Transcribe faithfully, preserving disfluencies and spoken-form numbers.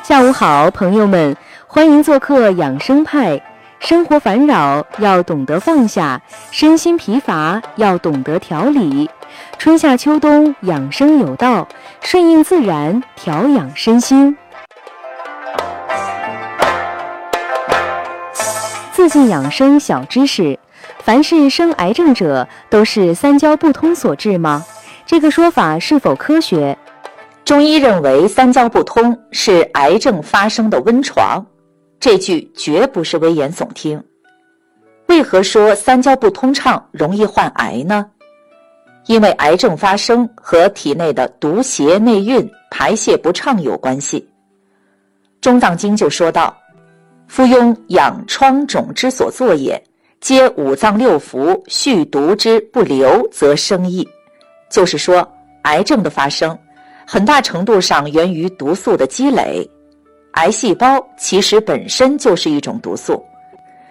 下午好，朋友们，欢迎做客养生派。生活烦扰要懂得放下，身心疲乏要懂得调理。春夏秋冬养生有道，顺应自然，调养身心。自尽养生小知识：凡是生癌症者都是三焦不通所致吗？这个说法是否科学？ 中医认为三焦不通是癌症发生的温床，这句绝不是危言耸听。为何说三焦不通畅容易患癌呢？因为癌症发生和体内的毒邪内蕴、排泄不畅有关系。中藏经就说道：夫庸养疮肿之所作也，皆五脏六腑蓄毒之不流则生益。就是说，癌症的发生很大程度上源于毒素的积累。癌细胞其实本身就是一种毒素，